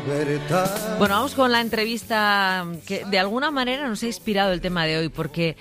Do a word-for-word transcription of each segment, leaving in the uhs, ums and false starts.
Bueno, vamos con la entrevista que de alguna manera nos ha inspirado el tema de hoy, porque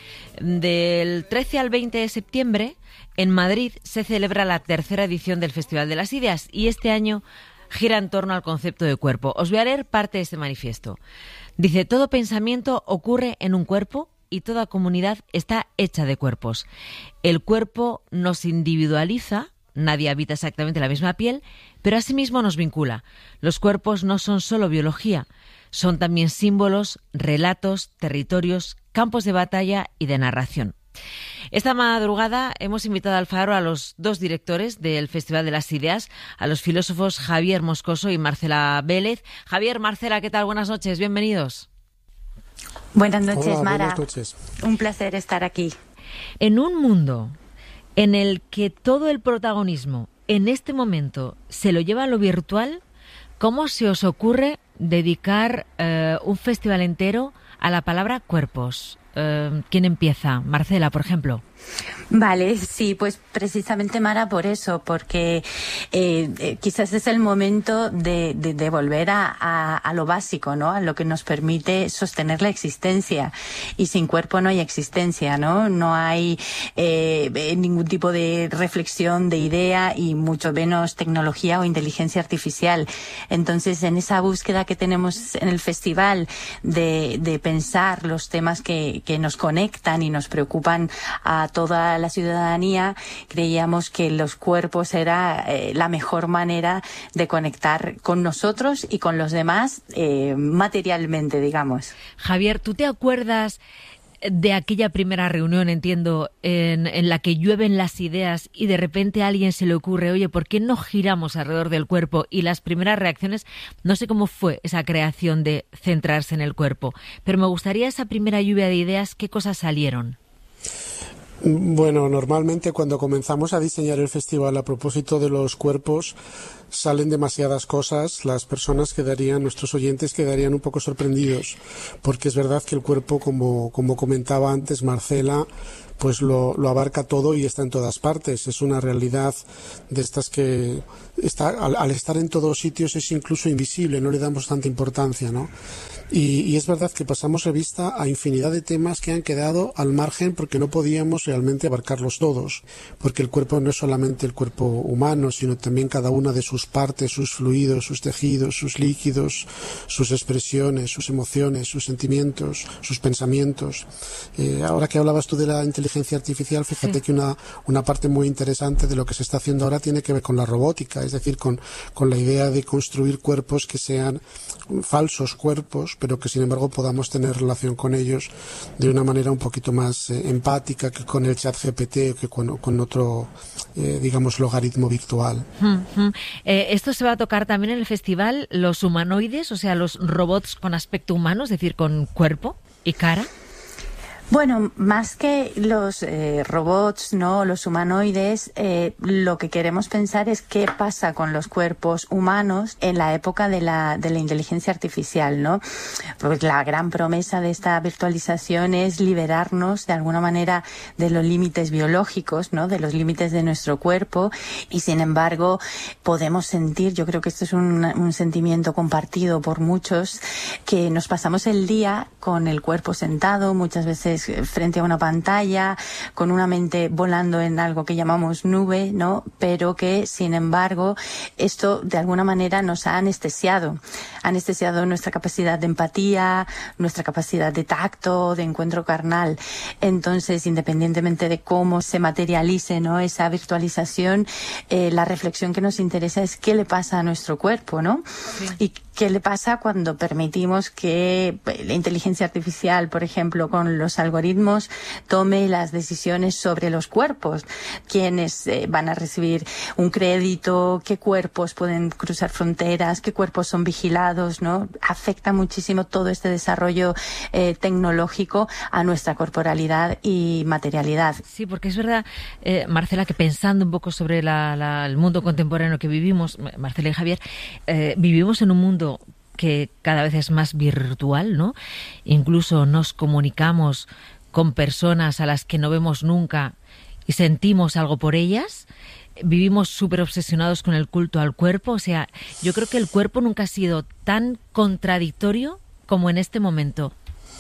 del trece al veinte de septiembre en Madrid se celebra la tercera edición del Festival de las Ideas y este año gira en torno al concepto de cuerpo. Os voy a leer parte de este manifiesto. Dice: todo pensamiento ocurre en un cuerpo y toda comunidad está hecha de cuerpos. El cuerpo nos individualiza. Nadie habita exactamente la misma piel, pero asimismo nos vincula. Los cuerpos no son solo biología, son también símbolos, relatos, territorios, campos de batalla y de narración. Esta madrugada hemos invitado al Faro a los dos directores del Festival de las Ideas, a los filósofos Javier Moscoso y Marcela Vélez. Javier, Marcela, ¿qué tal? Buenas noches, bienvenidos. Buenas noches, Hola, Mara. Buenas noches. Un placer estar aquí. En un mundo en el que todo el protagonismo en este momento se lo lleva a lo virtual, ¿cómo se os ocurre dedicar eh, un festival entero a la palabra cuerpos? Eh, ¿Quién empieza? Marcela, por ejemplo. Vale, sí, pues precisamente, Mara, por eso, porque eh, eh, quizás es el momento de, de, de volver a, a, a lo básico, ¿no? A lo que nos permite sostener la existencia. Y sin cuerpo no hay existencia, ¿no? No hay eh, ningún tipo de reflexión, de idea y mucho menos tecnología o inteligencia artificial. Entonces, en esa búsqueda que tenemos en el festival de, de pensar los temas que, que nos conectan y nos preocupan a toda la ciudadanía, creíamos que los cuerpos era eh, la mejor manera de conectar con nosotros y con los demás eh, materialmente, digamos. Javier, ¿tú te acuerdas de aquella primera reunión, entiendo, en, en la que llueven las ideas y de repente a alguien se le ocurre, oye, ¿por qué no giramos alrededor del cuerpo? Y las primeras reacciones, no sé cómo fue esa creación de centrarse en el cuerpo, pero me gustaría esa primera lluvia de ideas, ¿qué cosas salieron? Bueno, normalmente cuando comenzamos a diseñar el festival a propósito de los cuerpos salen demasiadas cosas, las personas quedarían, nuestros oyentes quedarían un poco sorprendidos, porque es verdad que el cuerpo, como, como comentaba antes Marcela, pues lo, lo abarca todo y está en todas partes. Es una realidad de estas que está, al, al estar en todos sitios es incluso invisible, no le damos tanta importancia, ¿no? Y, y es verdad que pasamos revista a infinidad de temas que han quedado al margen porque no podíamos realmente abarcarlos todos, porque el cuerpo no es solamente el cuerpo humano, sino también cada una de sus partes, sus fluidos, sus tejidos, sus líquidos, sus expresiones, sus emociones, sus sentimientos, sus pensamientos. Eh, ahora que hablabas tú de la inteligencia artificial, fíjate sí. que una, una parte muy interesante de lo que se está haciendo ahora tiene que ver con la robótica, es decir, con, con la idea de construir cuerpos que sean falsos cuerpos, pero que sin embargo podamos tener relación con ellos de una manera un poquito más eh, empática que con el chat G P T o que con, con otro, eh, digamos, logaritmo virtual. Uh-huh. Eh, esto se va a tocar también en el festival, los humanoides, o sea, los robots con aspecto humano, es decir, con cuerpo y cara. Bueno, más que los eh, robots, no, los humanoides, eh, lo que queremos pensar es qué pasa con los cuerpos humanos en la época de la de la inteligencia artificial, ¿no? Pues la gran promesa de esta virtualización es liberarnos de alguna manera de los límites biológicos, ¿no? De los límites de nuestro cuerpo y sin embargo podemos sentir, yo creo que esto es un, un sentimiento compartido por muchos, que nos pasamos el día con el cuerpo sentado, muchas veces frente a una pantalla, con una mente volando en algo que llamamos nube, ¿no? Pero que, sin embargo, esto de alguna manera nos ha anestesiado. Ha anestesiado nuestra capacidad de empatía, nuestra capacidad de tacto, de encuentro carnal. Entonces, independientemente de cómo se materialice, ¿no? Esa virtualización, eh, la reflexión que nos interesa es qué le pasa a nuestro cuerpo, ¿no? Sí. Y qué le pasa cuando permitimos que la inteligencia artificial, por ejemplo, con los algoritmos, tome las decisiones sobre los cuerpos, quiénes eh, van a recibir un crédito, qué cuerpos pueden cruzar fronteras, qué cuerpos son vigilados, ¿no? Afecta muchísimo todo este desarrollo eh, tecnológico a nuestra corporalidad y materialidad. Sí, porque es verdad, eh, Marcela, que pensando un poco sobre la, la, el mundo contemporáneo que vivimos, Marcela y Javier, eh, vivimos en un mundo que cada vez es más virtual, ¿no? Incluso nos comunicamos con personas a las que no vemos nunca y sentimos algo por ellas. vivimos súper obsesionados con el culto al cuerpo. O sea, yo creo que el cuerpo nunca ha sido tan contradictorio como en este momento.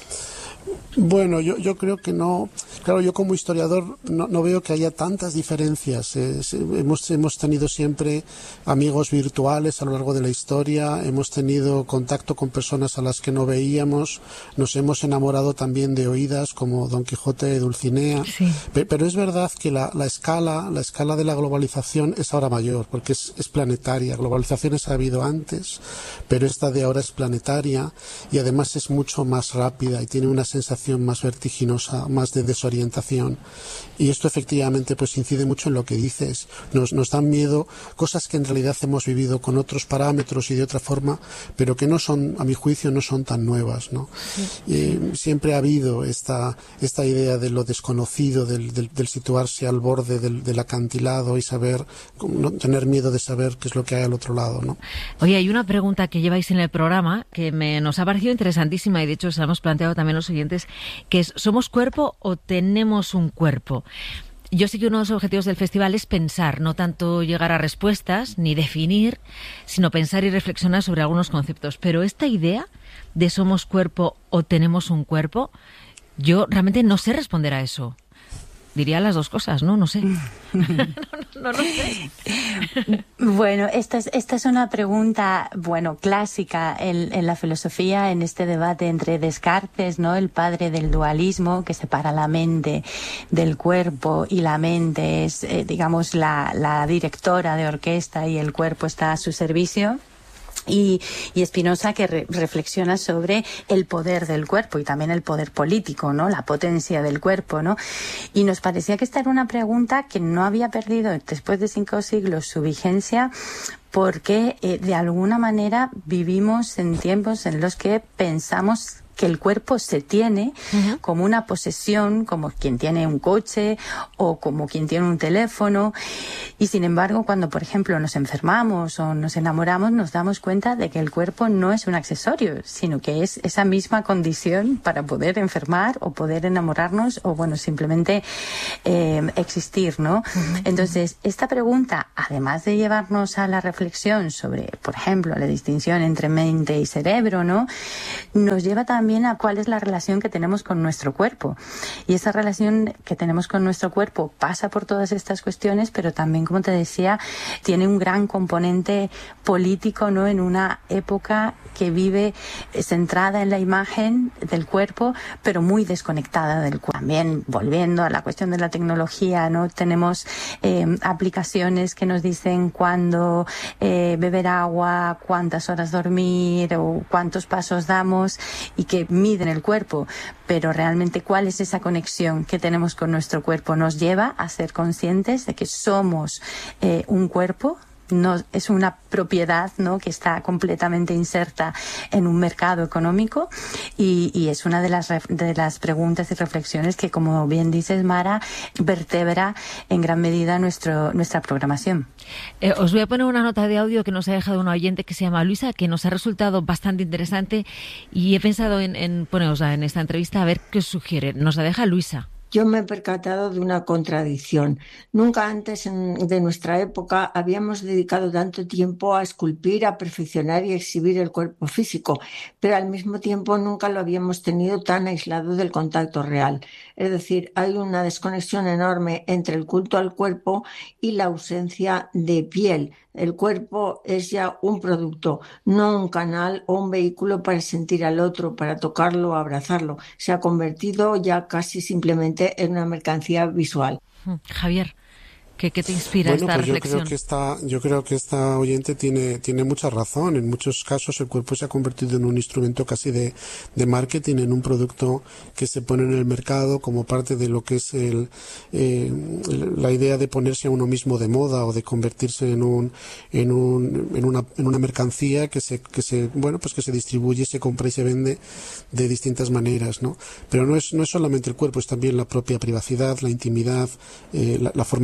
Bueno, yo, yo creo que no. Claro, yo como historiador no, no veo que haya tantas diferencias. Eh, hemos, hemos tenido siempre amigos virtuales a lo largo de la historia, hemos tenido contacto con personas a las que no veíamos, nos hemos enamorado también de oídas como Don Quijote de Dulcinea. Sí. Pero, pero es verdad que la, la escala, la escala de la globalización es ahora mayor, porque es, es planetaria. Globalizaciones ha habido antes, pero esta de ahora es planetaria y además es mucho más rápida y tiene una sensación más vertiginosa, más de desorientación. Y esto efectivamente pues incide mucho en lo que dices. Nos, nos dan miedo cosas que en realidad hemos vivido con otros parámetros y de otra forma, pero que no son, a mi juicio, no son tan nuevas, ¿no? Sí, sí. Eh, siempre ha habido esta, esta idea de lo desconocido, del, del, del situarse al borde del, del acantilado y saber, no tener miedo de saber qué es lo que hay al otro lado, ¿no? Oye, hay una pregunta que lleváis en el programa que me, nos ha parecido interesantísima y de hecho se la hemos planteado también los oyentes, que es, ¿somos cuerpo o tenemos un cuerpo? Yo sé que uno de los objetivos del festival es pensar, no tanto llegar a respuestas ni definir, sino pensar y reflexionar sobre algunos conceptos. Pero esta idea de somos cuerpo o tenemos un cuerpo, yo realmente no sé responder a eso. Diría las dos cosas, ¿no? No sé. no, no, no lo sé. Bueno, esta es, esta es una pregunta, bueno, clásica en, en la filosofía, en este debate entre Descartes, ¿no? El padre del dualismo, que separa la mente del cuerpo y la mente es, eh, digamos, la, la directora de orquesta y el cuerpo está a su servicio. Y, y Spinoza que re, reflexiona sobre el poder del cuerpo y también el poder político, ¿no? La potencia del cuerpo, ¿no? Y nos parecía que esta era una pregunta que no había perdido después de cinco siglos su vigencia, porque eh, de alguna manera vivimos en tiempos en los que pensamos que el cuerpo se tiene uh-huh. como una posesión, como quien tiene un coche o como quien tiene un teléfono. Y sin embargo, cuando, por ejemplo, nos enfermamos o nos enamoramos, nos damos cuenta de que el cuerpo no es un accesorio, sino que es esa misma condición para poder enfermar o poder enamorarnos o, bueno, simplemente eh, existir, ¿no? Uh-huh. Entonces, esta pregunta, además de llevarnos a la reflexión sobre, por ejemplo, la distinción entre mente y cerebro, ¿no? Nos lleva también a cuál es la relación que tenemos con nuestro cuerpo. Y esa relación que tenemos con nuestro cuerpo pasa por todas estas cuestiones, pero también, como te decía, tiene un gran componente político, ¿no? En una época que vive centrada en la imagen del cuerpo, pero muy desconectada del cuerpo. También, volviendo a la cuestión de la tecnología, ¿no? Tenemos eh, aplicaciones que nos dicen cuándo eh, beber agua, cuántas horas dormir o cuántos pasos damos y que miden el cuerpo, pero realmente cuál es esa conexión que tenemos con nuestro cuerpo. Nos lleva a ser conscientes de que somos eh, un cuerpo. No es una propiedad, ¿no? Que está completamente inserta en un mercado económico y, y es una de las de las preguntas y reflexiones que, como bien dices, Mara, vertebra en gran medida nuestro nuestra programación. Eh, os voy a poner una nota de audio que nos ha dejado una oyente que se llama Luisa, que nos ha resultado bastante interesante y he pensado en, en poneros en esta entrevista a ver qué os sugiere. Nos la deja Luisa. Yo me he percatado de una contradicción. Nunca antes en, de nuestra época habíamos dedicado tanto tiempo a esculpir, a perfeccionar y exhibir el cuerpo físico, pero al mismo tiempo nunca lo habíamos tenido tan aislado del contacto real. Es decir, hay una desconexión enorme entre el culto al cuerpo y la ausencia de piel. El cuerpo es ya un producto, no un canal o un vehículo para sentir al otro, para tocarlo o abrazarlo. Se ha convertido ya casi simplemente en una mercancía visual. Javier, ¿qué, qué te inspira bueno, esta pues reflexión? Yo creo que esta, yo creo que esta oyente tiene, tiene mucha razón. En muchos casos el cuerpo se ha convertido en un instrumento casi de, de marketing, en un producto que se pone en el mercado como parte de lo que es el, eh, la idea de ponerse a uno mismo de moda o de convertirse en un, en un, en una, en una mercancía que se, que se, bueno, pues que se distribuye, se compra y se vende de distintas maneras, ¿no? Pero no es, no es solamente el cuerpo, es también la propia privacidad, la intimidad, eh, la, la forma de ser.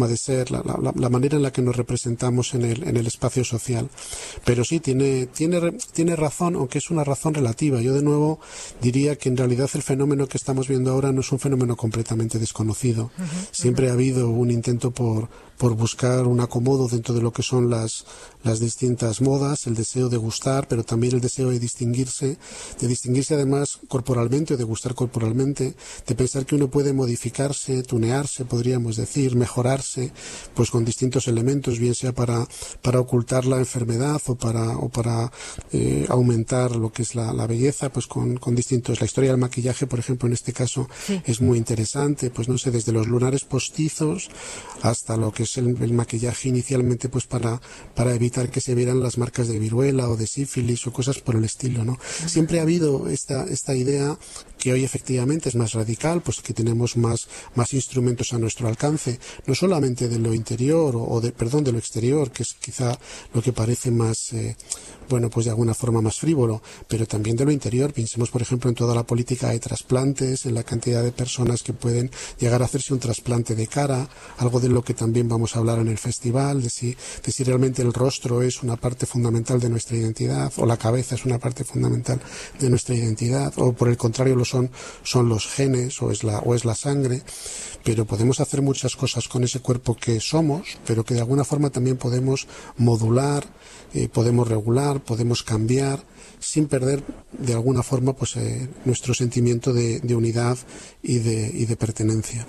ver la, la, la manera en la que nos representamos en el, en el espacio social. Pero sí, tiene, tiene, tiene razón, aunque es una razón relativa. Yo de nuevo diría que en realidad el fenómeno que estamos viendo ahora no es un fenómeno completamente desconocido. Uh-huh, Siempre uh-huh. ha habido un intento por, por buscar un acomodo dentro de lo que son las, las distintas modas, el deseo de gustar, pero también el deseo de distinguirse, de distinguirse además corporalmente o de gustar corporalmente, de pensar que uno puede modificarse, tunearse, podríamos decir, mejorarse, pues con distintos elementos, bien sea para, para ocultar la enfermedad o para, o para eh, aumentar lo que es la, la belleza, pues con, con distintos. La historia del maquillaje, por ejemplo, en este caso, sí. es muy interesante, pues no sé, desde los lunares postizos hasta lo que es el, el maquillaje inicialmente, pues para, para evitar que se vieran las marcas de viruela o de sífilis o cosas por el estilo, ¿no? Uh-huh. Siempre ha habido esta, esta idea que hoy efectivamente es más radical, pues que tenemos más, más instrumentos a nuestro alcance, no solamente de lo interior o, o de, perdón, de lo exterior, que es quizá lo que parece más, eh, bueno, pues de alguna forma más frívolo, pero también de lo interior. Pensemos, por ejemplo, en toda la política de trasplantes, en la cantidad de personas que pueden llegar a hacerse un trasplante de cara, algo de lo que también vamos a hablar en el festival, de si, de si realmente el rostro es una parte fundamental de nuestra identidad, o la cabeza es una parte fundamental de nuestra identidad, o por el contrario lo son, son los genes, o es la, o es la sangre. Pero podemos hacer muchas cosas con ese cuerpo que somos, pero que de alguna forma también podemos modular, eh, podemos regular, podemos cambiar, sin perder de alguna forma pues eh, nuestro sentimiento de, de unidad y de, y de pertenencia.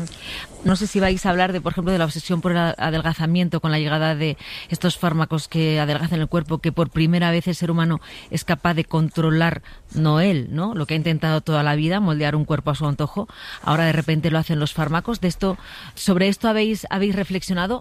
No sé si vais a hablar de, por ejemplo, de la obsesión por el adelgazamiento con la llegada de estos fármacos que adelgazan el cuerpo, que por primera vez el ser humano es capaz de controlar, no él, ¿no? Lo que ha intentado toda la vida, moldear un cuerpo a su antojo, ahora de repente lo hacen los fármacos. De esto, ¿sobre esto habéis, habéis reflexionado?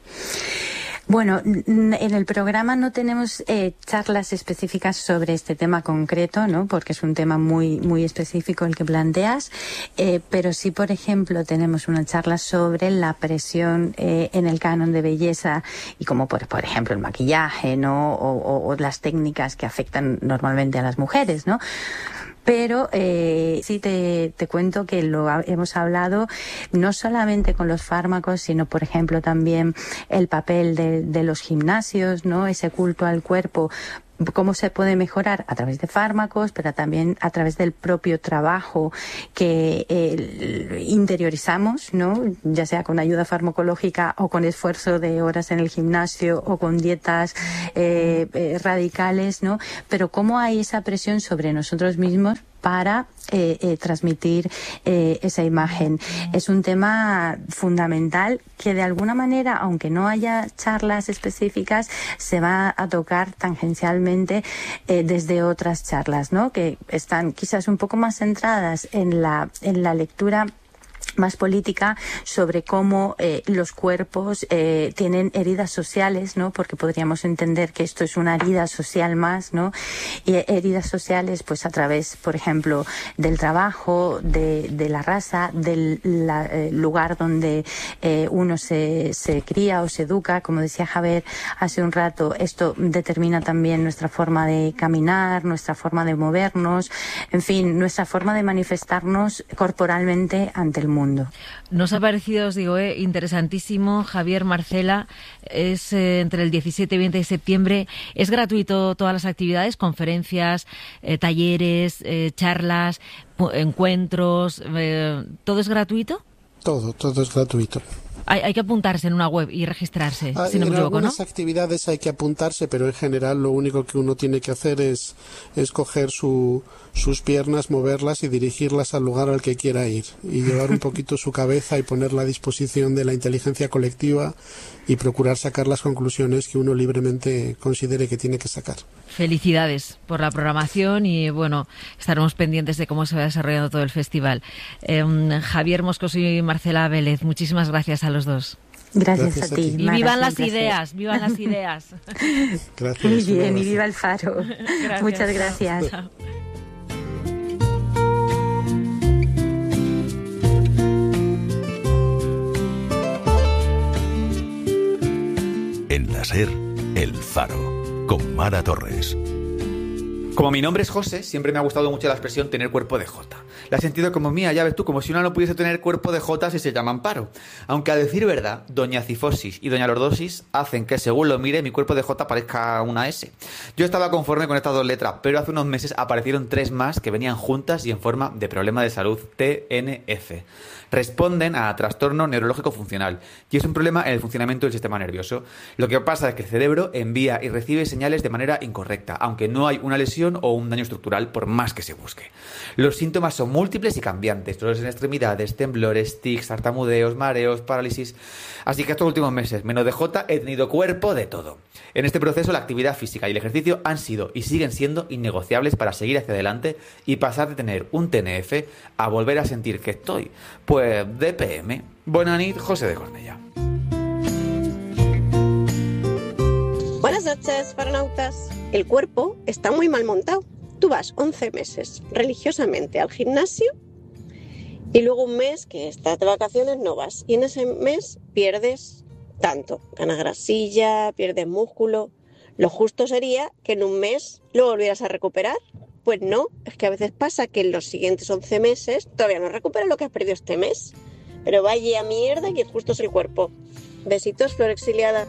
Bueno, en el programa no tenemos eh, charlas específicas sobre este tema concreto, ¿no? Porque es un tema muy muy específico el que planteas, eh, pero sí, por ejemplo, tenemos una charla sobre la presión eh, en el canon de belleza y como por, por ejemplo el maquillaje, ¿no? O, o, o las técnicas que afectan normalmente a las mujeres, ¿no? Pero eh, sí te, te cuento que lo ha, hemos hablado no solamente con los fármacos, sino, por ejemplo, también el papel de, de los gimnasios, ¿no? Ese culto al cuerpo. Cómo se puede mejorar a través de fármacos, pero también a través del propio trabajo que eh, interiorizamos, ¿no? Ya sea con ayuda farmacológica o con esfuerzo de horas en el gimnasio o con dietas eh, eh, radicales, ¿no? Pero cómo hay esa presión sobre nosotros mismos para eh, eh, transmitir eh, esa imagen. Es un tema fundamental que de alguna manera, aunque no haya charlas específicas, se va a tocar tangencialmente eh, desde otras charlas, ¿no? Que están quizás un poco más centradas en la, en la lectura más política sobre cómo eh, los cuerpos eh, tienen heridas sociales, ¿no? Porque podríamos entender que esto es una herida social más, ¿no? Y heridas sociales, pues a través, por ejemplo, del trabajo, de, de la raza, del la, eh, lugar donde eh, uno se, se cría o se educa. Como decía Javier hace un rato, esto determina también nuestra forma de caminar, nuestra forma de movernos, en fin, nuestra forma de manifestarnos corporalmente ante el mundo. Nos ha parecido, os digo, eh, interesantísimo. Javier, Marcela, es eh, entre el diecisiete y veinte de septiembre. ¿Es gratuito todas las actividades, conferencias, eh, talleres, eh, charlas, encuentros? Eh, ¿Todo es gratuito? Todo, todo es gratuito. Hay, hay que apuntarse en una web y registrarse, ah, si no me equivoco, ¿no? En algunas actividades hay que apuntarse, pero en general lo único que uno tiene que hacer es, es coger su, sus piernas, moverlas y dirigirlas al lugar al que quiera ir. Y llevar un poquito su cabeza y ponerla a disposición de la inteligencia colectiva y procurar sacar las conclusiones que uno libremente considere que tiene que sacar. Felicidades por la programación y, bueno, estaremos pendientes de cómo se va desarrollando todo el festival. Eh, Javier Moscoso y Marcela Vélez, muchísimas gracias a los dos. Gracias, gracias a, a ti. Y vivan las ideas, vivan las ideas. Gracias. Muy bien, y viva el Faro. Gracias. Muchas gracias. Chao. En la SER, El Faro, con Mara Torres. Como mi nombre es José, siempre me ha gustado mucho la expresión tener cuerpo de jota. La he sentido como mía, ya ves tú, como si una no pudiese tener cuerpo de J si se llama Amparo. Aunque a decir verdad, doña Cifosis y doña Lordosis hacen que, según lo mire, mi cuerpo de J parezca una S. Yo estaba conforme con estas dos letras, pero hace unos meses aparecieron tres más que venían juntas y en forma de problema de salud, T N F. Responden a trastorno neurológico funcional y es un problema en el funcionamiento del sistema nervioso. Lo que pasa es que el cerebro envía y recibe señales de manera incorrecta, aunque no hay una lesión o un daño estructural por más que se busque. Los síntomas son múltiples y cambiantes, dolores en extremidades, temblores, tics, tartamudeos, mareos, parálisis. Así que estos últimos meses, menos de J, he tenido cuerpo de todo. En este proceso la actividad física y el ejercicio han sido y siguen siendo innegociables para seguir hacia adelante y pasar de tener un T N F a volver a sentir que estoy, pues, de P M. Bona nit, José de Cornellà. Buenas noches, faronautas. El cuerpo está muy mal montado. Tú vas once meses religiosamente al gimnasio y luego un mes que estás de vacaciones no vas. Y en ese mes pierdes tanto. Ganas grasilla, pierdes músculo. Lo justo sería que en un mes lo volvieras a recuperar. Pues no, es que a veces pasa que en los siguientes once meses todavía no recuperas lo que has perdido este mes. Pero vaya mierda que justo es el cuerpo. Besitos, Flor Exiliada.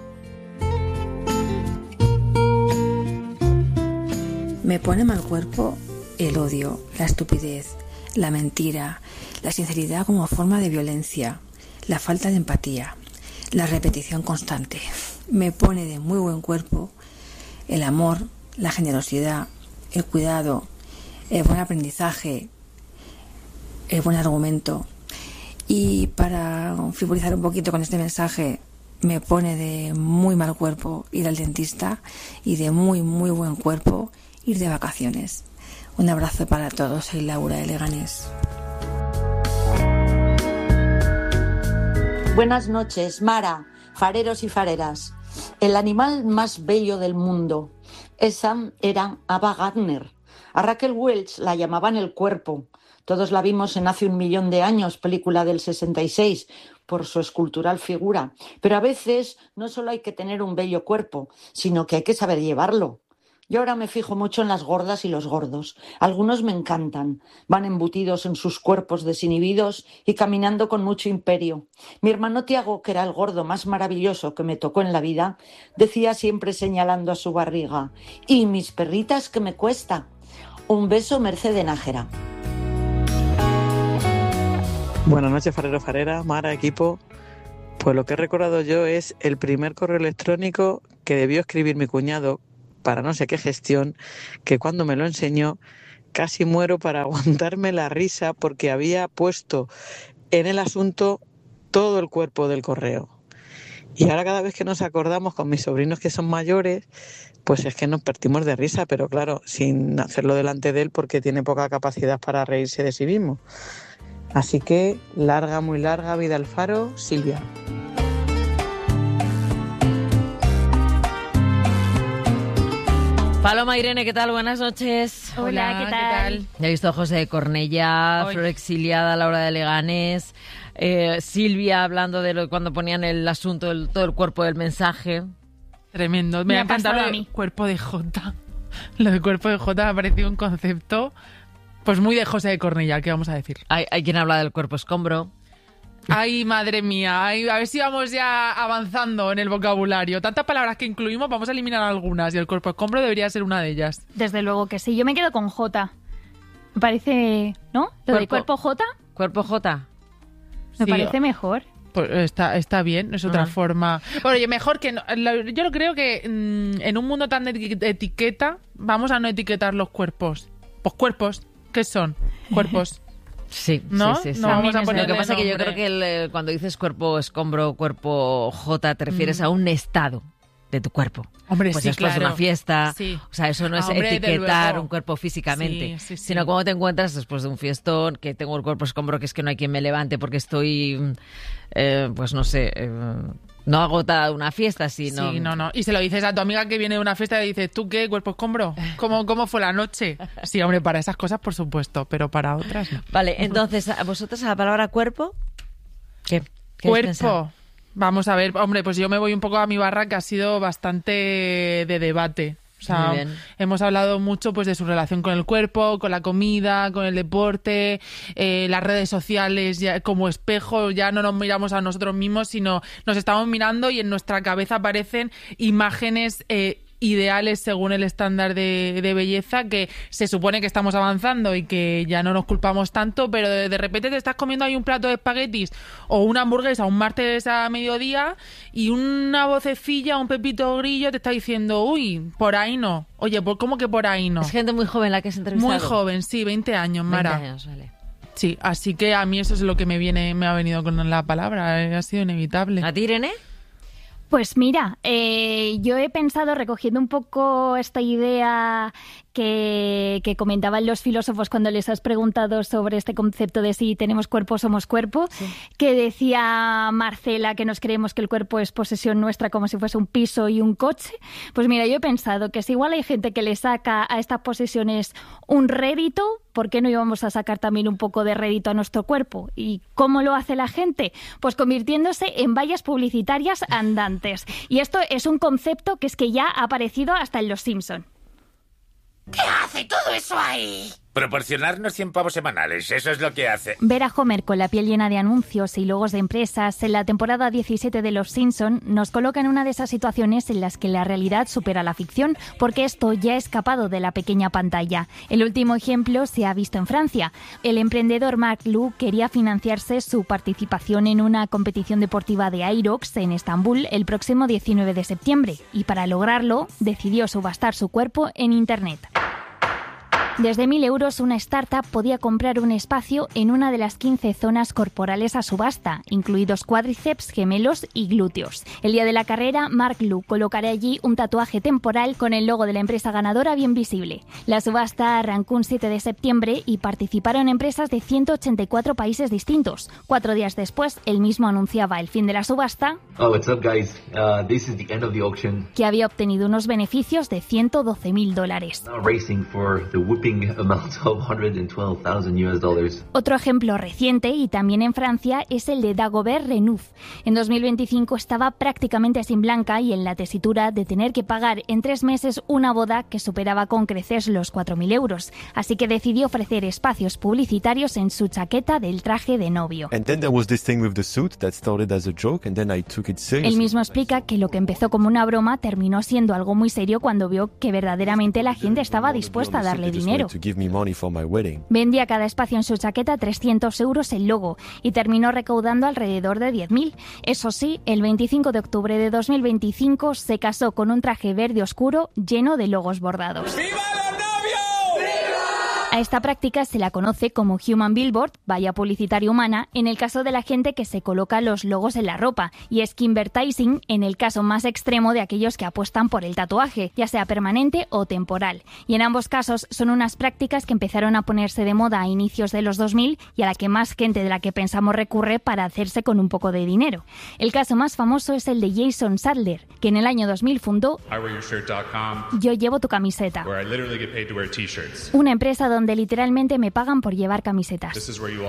Me pone mal cuerpo el odio, la estupidez, la mentira, la sinceridad como forma de violencia, la falta de empatía, la repetición constante. Me pone de muy buen cuerpo el amor, la generosidad, el cuidado, el buen aprendizaje, el buen argumento. Y para frivolizar un poquito con este mensaje, me pone de muy mal cuerpo ir al dentista y de muy, muy buen cuerpo ir de vacaciones. Un abrazo para todos, soy Laura de Leganés. Buenas noches, Mara, fareros y fareras. El animal más bello del mundo. Esa era Ava Gardner. A Raquel Welch la llamaban el cuerpo. Todos la vimos en Hace un millón de años, película del sesenta y seis, por su escultural figura. Pero a veces no solo hay que tener un bello cuerpo, sino que hay que saber llevarlo. Yo ahora me fijo mucho en las gordas y los gordos. Algunos me encantan. Van embutidos en sus cuerpos desinhibidos y caminando con mucho imperio. Mi hermano Tiago, que era el gordo más maravilloso que me tocó en la vida, decía siempre señalando a su barriga: «Y mis perritas, que me cuesta». Un beso, Merced de Nájera. Buenas noches, farero, farera, Mara, equipo. Pues lo que he recordado yo es el primer correo electrónico que debió escribir mi cuñado para no sé qué gestión, que cuando me lo enseñó casi muero para aguantarme la risa porque había puesto en el asunto todo el cuerpo del correo. Y ahora cada vez que nos acordamos con mis sobrinos que son mayores, pues es que nos partimos de risa, pero claro, sin hacerlo delante de él porque tiene poca capacidad para reírse de sí mismo. Así que larga, muy larga vida al faro, Silvia. Paloma, Irene, ¿qué tal? Buenas noches. Hola, Hola ¿qué, tal? ¿qué tal? Ya he visto a José de Cornellà, Flor Exiliada, Laura de Leganés, eh, Silvia hablando de lo, cuando ponían el asunto, el, todo el cuerpo del mensaje. Tremendo. Me, me ha encantado lo de cuerpo de Jota. Lo de cuerpo de Jota me ha parecido un concepto pues muy de José de Cornellà, ¿qué vamos a decir? Hay, hay quien habla del cuerpo escombro. Ay, madre mía, ay, a ver si vamos ya avanzando en el vocabulario. Tantas palabras que incluimos, vamos a eliminar algunas y el cuerpo escombro debería ser una de ellas. Desde luego que sí, yo me quedo con J. Me parece, ¿no? Lo cuerpo, de cuerpo J. Cuerpo J. Me sí, parece mejor. Pues está, está bien, es otra ah. forma. Bueno, yo mejor que... No, yo lo creo que mmm, en un mundo tan de etiqueta, vamos a no etiquetar los cuerpos. Pues cuerpos, ¿qué son? Cuerpos. Sí, ¿no? sí, sí, sí. No vamos a Lo que pasa es que yo nombre. creo que el, cuando dices cuerpo escombro, cuerpo J, te refieres mm. a un estado de tu cuerpo. Hombre, pues sí, después claro. de una fiesta. Sí. O sea, eso no es Hombre, etiquetar un cuerpo físicamente, sí, sí, sí. sino cómo te encuentras después de un fiestón, que tengo el cuerpo escombro, que es que no hay quien me levante porque estoy, eh, pues no sé... Eh, no agotada de una fiesta, sino... Sí, no, no. Y se lo dices a tu amiga que viene de una fiesta y dices, ¿tú qué? ¿Cuerpo escombro? ¿Cómo, ¿Cómo fue la noche? Sí, hombre, para esas cosas, por supuesto, pero para otras no. Vale, entonces, ¿a vosotros a la palabra cuerpo? ¿Qué? ¿Qué Cuerpo. Vamos a ver, hombre, pues yo me voy un poco a mi barra, que ha sido bastante de debate. O sea, Muy bien. hemos hablado mucho pues de su relación con el cuerpo, con la comida, con el deporte, eh, las redes sociales ya, como espejo, ya no nos miramos a nosotros mismos, sino nos estamos mirando y en nuestra cabeza aparecen imágenes eh, ideales según el estándar de, de belleza, que se supone que estamos avanzando y que ya no nos culpamos tanto, pero de, de repente te estás comiendo ahí un plato de espaguetis o una hamburguesa un martes a mediodía y una vocecilla, un Pepito Grillo te está diciendo, uy, por ahí no. Oye, pues ¿cómo que por ahí no? Es gente muy joven la que has entrevistado. Muy joven, sí, veinte años, Mara. veinte años, vale. Sí, así que a mí eso es lo que me viene, me ha venido con la palabra, eh, ha sido inevitable. ¿A ti, Irene? Pues mira, eh, yo he pensado, recogiendo un poco esta idea que, que comentaban los filósofos cuando les has preguntado sobre este concepto de si tenemos cuerpo, somos cuerpo, sí. Que decía Marcela que nos creemos que el cuerpo es posesión nuestra como si fuese un piso y un coche. Pues mira, yo he pensado que si igual hay gente que le saca a estas posesiones un rédito, ¿por qué no íbamos a sacar también un poco de rédito a nuestro cuerpo? ¿Y cómo lo hace la gente? Pues convirtiéndose en vallas publicitarias andantes. Y esto es un concepto que es que ya ha aparecido hasta en Los Simpson. ¿Qué hace todo eso ahí? Proporcionarnos cien pavos semanales, eso es lo que hace. Ver a Homer con la piel llena de anuncios y logos de empresas en la temporada diecisiete de Los Simpson nos coloca en una de esas situaciones en las que la realidad supera la ficción, porque esto ya ha escapado de la pequeña pantalla. El último ejemplo se ha visto en Francia. El emprendedor Marc Lou quería financiarse su participación en una competición deportiva de Aerox en Estambul el próximo diecinueve de septiembre, y para lograrlo decidió subastar su cuerpo en Internet. Desde mil euros, una startup podía comprar un espacio en una de las quince zonas corporales a subasta, incluidos cuádriceps, gemelos y glúteos. El día de la carrera, Marc Lou colocará allí un tatuaje temporal con el logo de la empresa ganadora bien visible. La subasta arrancó un siete de septiembre y participaron empresas de ciento ochenta y cuatro países distintos. Cuatro días después, él mismo anunciaba el fin de la subasta, Oh, what's up, guys? Uh, this is the end of the auction. Que había obtenido unos beneficios de ciento doce mil dólares. Now racing for the whooping amount of one hundred twelve thousand U S dollars. Otro ejemplo reciente, y también en Francia, es el de Dagobert Renouf. En dos mil veinticinco estaba prácticamente sin blanca y en la tesitura de tener que pagar en tres meses una boda que superaba con creces los cuatro mil euros. Así que decidió ofrecer espacios publicitarios en su chaqueta del traje de novio. And then there was this thing with the suit that started as a joke and then I took it seriously. Él mismo explica que lo que empezó como una broma terminó siendo algo muy serio cuando vio que verdaderamente la gente estaba dispuesta a darle dinero. Vendía cada espacio en su chaqueta trescientos euros el logo y terminó recaudando alrededor de diez mil. Eso sí, el veinticinco de octubre de dos mil veinticinco se casó con un traje verde oscuro lleno de logos bordados. ¡Viva los novios! ¡Viva! A esta práctica se la conoce como Human Billboard, valla publicitaria humana, en el caso de la gente que se coloca los logos en la ropa, y Skimvertising en el caso más extremo de aquellos que apuestan por el tatuaje, ya sea permanente o temporal. Y en ambos casos son unas prácticas que empezaron a ponerse de moda a inicios de los dos mil y a la que más gente de la que pensamos recurre para hacerse con un poco de dinero. El caso más famoso es el de Jason Sadler, que en el año dos mil fundó Yo Llevo Tu Camiseta, una empresa donde literalmente me pagan por llevar camisetas.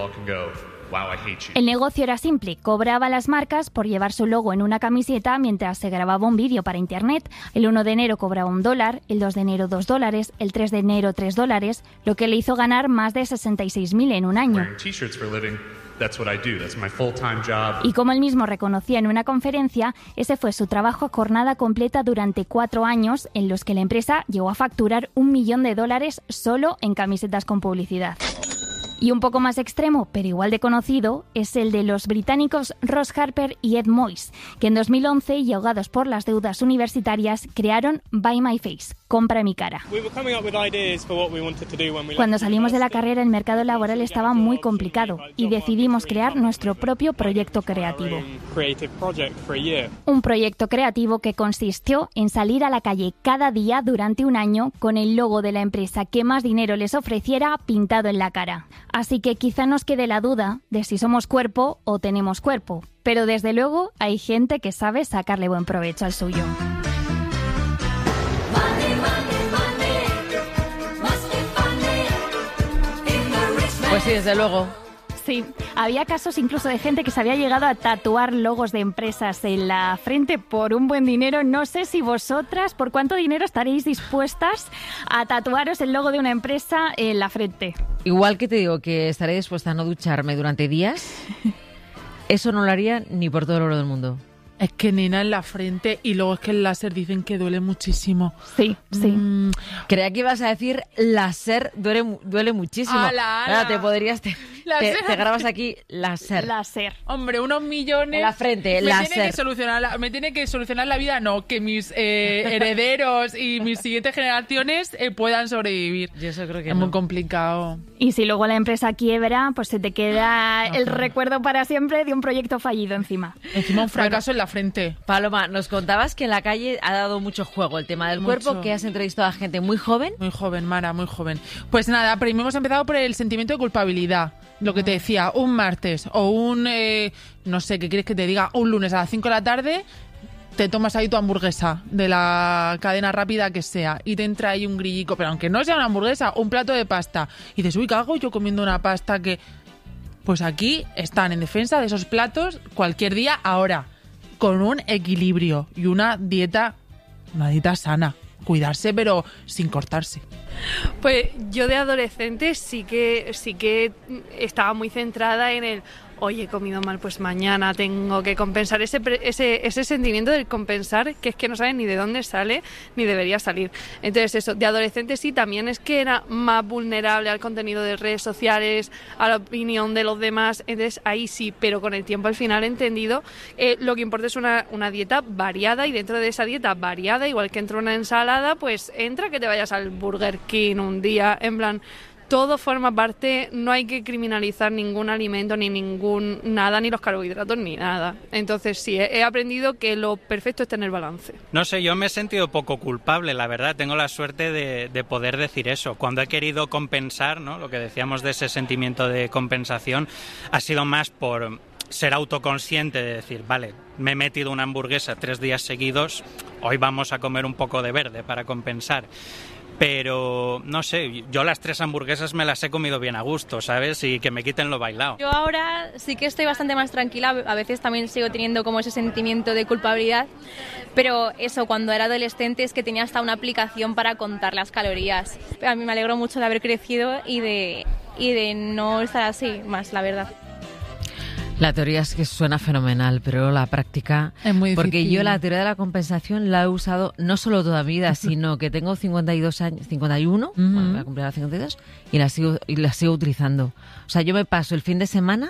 El negocio era simple, cobraba a las marcas por llevar su logo en una camiseta mientras se grababa un vídeo para internet. El uno de enero cobraba un dólar, el dos de enero dos dólares, el tres de enero tres dólares, lo que le hizo ganar más de sesenta y seis mil en un año. Y como él mismo reconocía en una conferencia, ese fue su trabajo a jornada completa durante cuatro años, en los que la empresa llegó a facturar un millón de dólares solo en camisetas con publicidad. Y un poco más extremo, pero igual de conocido, es el de los británicos Ross Harper y Ed Moyes, que en dos mil once, y ahogados por las deudas universitarias, crearon Buy My Face, compra mi cara. Cuando salimos de la carrera, el mercado laboral estaba muy complicado y decidimos crear nuestro propio proyecto creativo. Un proyecto creativo que consistió en salir a la calle cada día durante un año con el logo de la empresa que más dinero les ofreciera pintado en la cara. Así que quizá nos quede la duda de si somos cuerpo o tenemos cuerpo, pero desde luego hay gente que sabe sacarle buen provecho al suyo. Pues sí, desde luego. Sí, había casos incluso de gente que se había llegado a tatuar logos de empresas en la frente por un buen dinero. No sé si vosotras, ¿por cuánto dinero estaréis dispuestas a tatuaros el logo de una empresa en la frente? Igual que te digo que estaré dispuesta a no ducharme durante días, eso no lo haría ni por todo el oro del mundo. Es que, nena, en la frente, y luego es que el láser dicen que duele muchísimo. Sí, sí. Mm, creía que ibas a decir láser duele, duele muchísimo. ¡Ala, ala! Ahora te podrías... Te, te, te grabas aquí láser. Láser. Hombre, unos millones... En la frente, me láser. Tiene que solucionar la, me tiene que solucionar la vida, no, que mis eh, herederos y mis siguientes generaciones eh, puedan sobrevivir. Yo eso creo que Es no. muy complicado. Y si luego la empresa quiebra, pues se te queda No, el claro. recuerdo para siempre de un proyecto fallido encima. Encima un fracaso en la frente. Paloma, nos contabas que en la calle ha dado mucho juego el tema del Mucho. cuerpo, que has entrevistado a gente muy joven. Muy joven, Mara, muy joven. Pues nada, primero hemos empezado por el sentimiento de culpabilidad. Lo que te decía, un martes o un, eh, no sé, ¿qué quieres que te diga? Un lunes a las cinco de la tarde te tomas ahí tu hamburguesa de la cadena rápida que sea y te entra ahí un grillico, pero aunque no sea una hamburguesa, un plato de pasta. Y dices, uy, ¿qué hago yo comiendo una pasta que...? Pues aquí están en defensa de esos platos cualquier día ahora, con un equilibrio y una dieta, una dieta sana. Cuidarse, pero sin cortarse. Pues yo de adolescente sí que sí que estaba muy centrada en el oye, he comido mal, pues mañana tengo que compensar ese, ese, ese sentimiento del compensar, que es que no sabes ni de dónde sale ni debería salir. Entonces eso, de adolescente sí, también es que era más vulnerable al contenido de redes sociales, a la opinión de los demás, entonces ahí sí, pero con el tiempo al final he entendido eh, lo que importa es una, una dieta variada, y dentro de esa dieta variada, igual que entra una ensalada, pues entra que te vayas al Burger King un día, en plan... Todo forma parte, no hay que criminalizar ningún alimento, ni ningún nada, ni los carbohidratos, ni nada. Entonces sí, he, he aprendido que lo perfecto es tener balance. No sé, yo me he sentido poco culpable, la verdad. Tengo la suerte de, de poder decir eso. Cuando he querido compensar, ¿no? Lo que decíamos de ese sentimiento de compensación, ha sido más por ser autoconsciente de decir, vale, me he metido una hamburguesa tres días seguidos, hoy vamos a comer un poco de verde para compensar. Pero, no sé, yo las tres hamburguesas me las he comido bien a gusto, ¿sabes? Y que me quiten lo bailado. Yo ahora sí que estoy bastante más tranquila, a veces también sigo teniendo como ese sentimiento de culpabilidad, pero eso, cuando era adolescente es que tenía hasta una aplicación para contar las calorías. A mí me alegro mucho de haber crecido y de, y de no estar así más, la verdad. La teoría es que suena fenomenal, pero la práctica... Es muy difícil. Porque yo la teoría de la compensación la he usado no solo toda mi vida, sino que tengo cincuenta y dos años, cincuenta y uno, uh-huh. Bueno, voy a cumplir a cincuenta y dos, y la, sigo, y la sigo utilizando. O sea, yo me paso el fin de semana...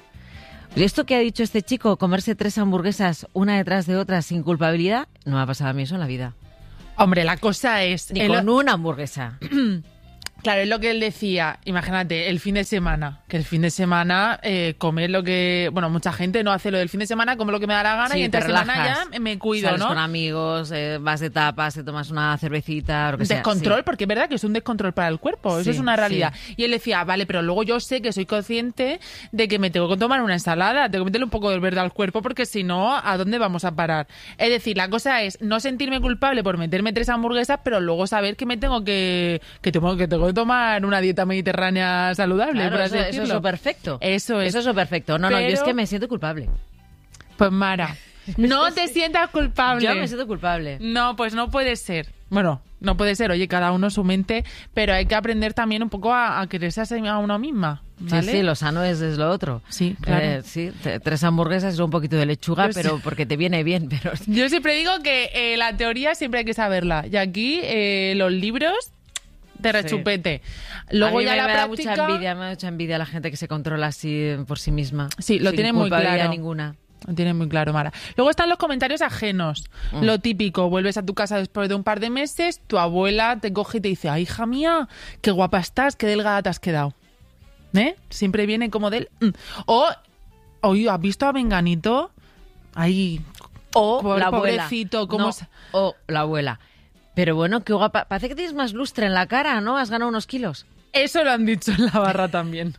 Esto que ha dicho este chico, comerse tres hamburguesas una detrás de otra sin culpabilidad, no me ha pasado a mí eso en la vida. Hombre, la cosa es... Ni con una hamburguesa. Claro, es lo que él decía, imagínate, el fin de semana, que el fin de semana eh, comer lo que... Bueno, mucha gente no hace lo del fin de semana, come lo que me da la gana, sí, y entre semana ya me cuido, sales ¿no? con amigos, eh, vas de tapas, te tomas una cervecita, lo que sea. Descontrol, sí. Porque es verdad que es un descontrol para el cuerpo, eso sí, es una realidad. Sí. Y él decía, vale, pero luego yo sé que soy consciente de que me tengo que tomar una ensalada, tengo que meterle un poco de verde al cuerpo, porque si no, ¿a dónde vamos a parar? Es decir, la cosa es no sentirme culpable por meterme tres hamburguesas, pero luego saber que me tengo que... que tengo que, tengo que tomar una dieta mediterránea saludable, claro, por así eso, decirlo. eso es lo perfecto. Eso es. Eso es lo perfecto. No, Pero... no, yo es que me siento culpable. Pues Mara, no te sientas culpable. Yo me siento culpable. No, pues no puede ser. Bueno, no puede ser, oye, cada uno su mente, pero hay que aprender también un poco a, a quererse a uno misma, ¿vale? Sí, sí, lo sano es, es lo otro. Sí, claro. Eh, sí, tres hamburguesas y un poquito de lechuga, Yo pero sí. porque te viene bien. Pero yo siempre digo que eh, la teoría siempre hay que saberla. Y aquí eh, los libros... de rechupete. Sí. Luego a mí ya me, la me práctica... da mucha envidia, me da mucha envidia la gente que se controla así por sí misma. Sí, lo tiene muy claro. Ninguna. Lo tiene muy claro, Mara. Luego están los comentarios ajenos. Mm. Lo típico, vuelves a tu casa después de un par de meses, tu abuela te coge y te dice, ay, hija mía, qué guapa estás, qué delgada te has quedado. ¿Eh? Siempre viene como del... O, oye, ¿has visto a Menganito? Ahí... O Pobre, la abuela. Pobrecito, ¿cómo no, se... O la abuela. Pero bueno, qué guapa. Parece que tienes más lustre en la cara, ¿no? Has ganado unos kilos. Eso lo han dicho en la barra también.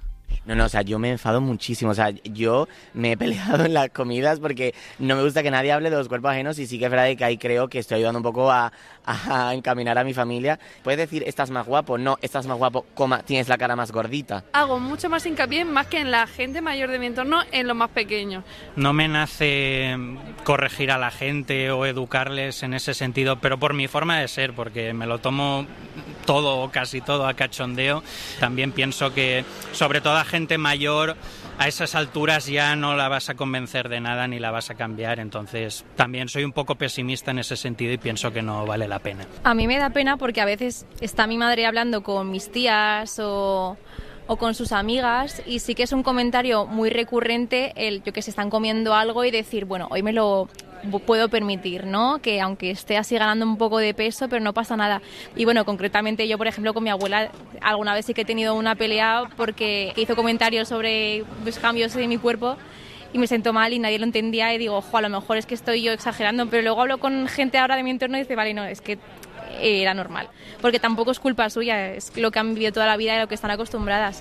No, no, o sea, yo me enfado muchísimo. O sea, yo me he peleado en las comidas porque no me gusta que nadie hable de los cuerpos ajenos y sí que es verdad que ahí creo que estoy ayudando un poco a, a encaminar a mi familia. ¿Puedes decir, estás más guapo? No, estás más guapo, coma, tienes la cara más gordita. Hago mucho más hincapié, más que en la gente mayor de mi entorno, en los más pequeños. No me nace corregir a la gente o educarles en ese sentido, pero por mi forma de ser, porque me lo tomo todo o casi todo a cachondeo. También pienso que, sobre todo a gente mayor, a esas alturas ya no la vas a convencer de nada ni la vas a cambiar. Entonces también soy un poco pesimista en ese sentido y pienso que no vale la pena. A mí me da pena porque a veces está mi madre hablando con mis tías o... o con sus amigas y sí que es un comentario muy recurrente el yo que se están comiendo algo y decir, bueno, hoy me lo puedo permitir, ¿no? Que aunque esté así ganando un poco de peso, pero no pasa nada. Y bueno, concretamente yo, por ejemplo, con mi abuela alguna vez sí que he tenido una pelea porque hizo comentarios sobre los cambios de mi cuerpo y me sentó mal y nadie lo entendía y digo, ojo, a lo mejor es que estoy yo exagerando, pero luego hablo con gente ahora de mi entorno y dice, vale, no, es que era normal, porque tampoco es culpa suya, es lo que han vivido toda la vida y lo que están acostumbradas.